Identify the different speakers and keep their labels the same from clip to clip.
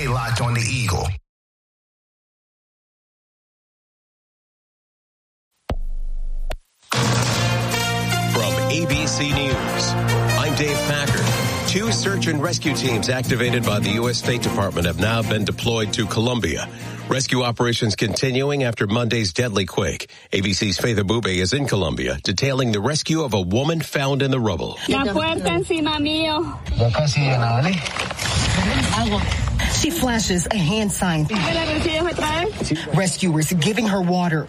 Speaker 1: Stay locked on the Eagle.
Speaker 2: From ABC News, I'm Dave Packer. 2 search and rescue teams activated by the U.S. State Department have now been deployed to Colombia. Rescue operations continuing after Monday's deadly quake. ABC's Faith Abube is in Colombia, detailing the rescue of a woman found in the rubble.
Speaker 3: She flashes a hand sign. Rescuers giving her water.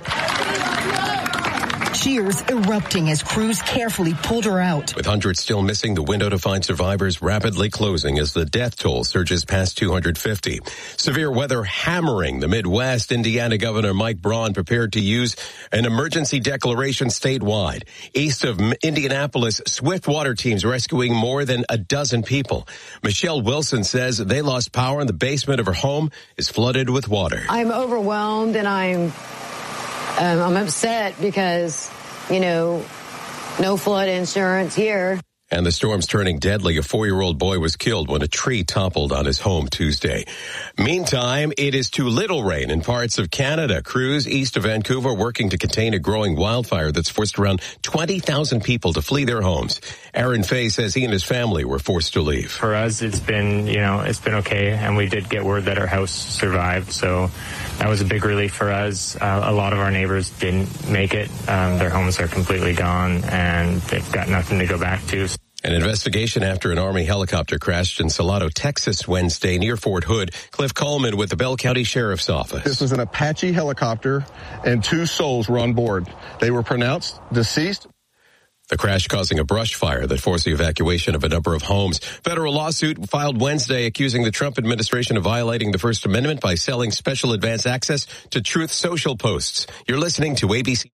Speaker 3: Cheers erupting as crews carefully pulled her out.
Speaker 2: With hundreds still missing, the window to find survivors rapidly closing as the death toll surges past 250. Severe weather hammering the Midwest. Indiana Governor Mike Braun prepared to use an emergency declaration statewide. East of Indianapolis, swift water teams rescuing more than a dozen people. Michelle Wilson says they lost power and the basement of her home is flooded with water.
Speaker 4: I'm overwhelmed and I'm upset because, no flood insurance here.
Speaker 2: And the storm's turning deadly. A 4-year-old boy was killed when a tree toppled on his home Tuesday. Meantime, it is too little rain in parts of Canada. Crews east of Vancouver working to contain a growing wildfire that's forced around 20,000 people to flee their homes. Aaron Fay says he and his family were forced to leave.
Speaker 5: For us, it's been okay. And we did get word that our house survived. So that was a big relief for us. A lot of our neighbors didn't make it. Their homes are completely gone and they've got nothing to go back to.
Speaker 2: An investigation after an Army helicopter crashed in Salado, Texas Wednesday near Fort Hood. Cliff Coleman with the Bell County Sheriff's Office.
Speaker 6: This was an Apache helicopter and 2 souls were on board. They were pronounced deceased.
Speaker 2: The crash causing a brush fire that forced the evacuation of a number of homes. Federal lawsuit filed Wednesday accusing the Trump administration of violating the First Amendment by selling special advance access to Truth Social posts. You're listening to ABC.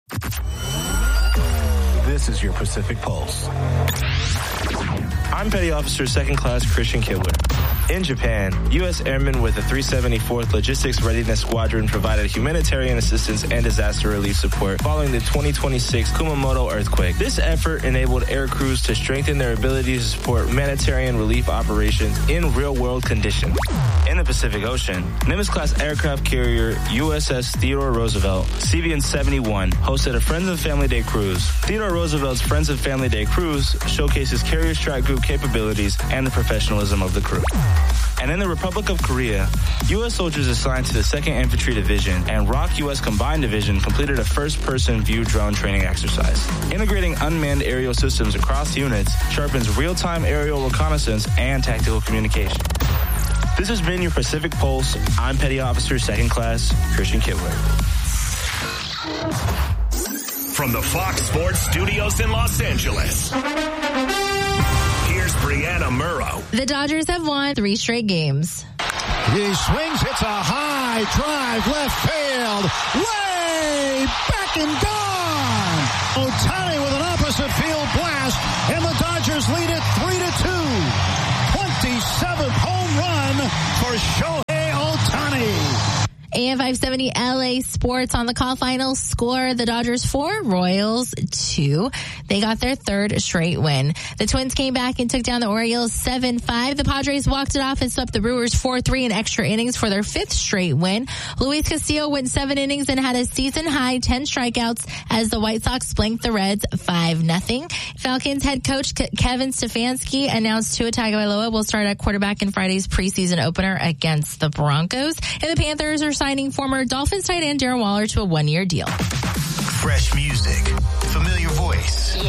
Speaker 1: This is your Pacific Pulse.
Speaker 7: I'm Petty Officer 2nd Class Christian Kibler. In Japan, U.S. airmen with the 374th Logistics Readiness Squadron provided humanitarian assistance and disaster relief support following the 2026 Kumamoto earthquake. This effort enabled air crews to strengthen their ability to support humanitarian relief operations in real-world conditions. In the Pacific Ocean, Nimitz-class aircraft carrier USS Theodore Roosevelt, CVN-71, hosted a Friends and Family Day cruise. Theodore Roosevelt's Friends and Family Day cruise showcases carrier strike group capabilities and the professionalism of the crew. And in the Republic of Korea, U.S. soldiers assigned to the 2nd Infantry Division and ROK U.S. Combined Division completed a first-person view drone training exercise. Integrating unmanned aerial systems across units sharpens real-time aerial reconnaissance and tactical communication. This has been your Pacific Pulse. I'm Petty Officer 2nd Class Christian Kibler.
Speaker 1: From the Fox Sports Studios in Los Angeles, here's Brianna Murrow.
Speaker 8: The Dodgers have won 3 straight games.
Speaker 9: He swings, hits a high drive, left field, way back and gone. Ohtani with an opposite field blast, and the Dodgers lead it 3-2. 27th home run for Shohei Ohtani.
Speaker 8: AM 570 LA Sports on the call final score. The Dodgers 4, Royals 2. They got their 3rd straight win. The Twins came back and took down the Orioles 7-5. The Padres walked it off and swept the Brewers 4-3 in extra innings for their 5th straight win. Luis Castillo went 7 innings and had a season-high 10 strikeouts as the White Sox blanked the Reds 5-0. Falcons head coach Kevin Stefanski announced Tua Tagovailoa will start at quarterback in Friday's preseason opener against the Broncos. And the Panthers are signing former Dolphins tight end Darren Waller to a 1-year deal.
Speaker 1: Fresh music, familiar voice.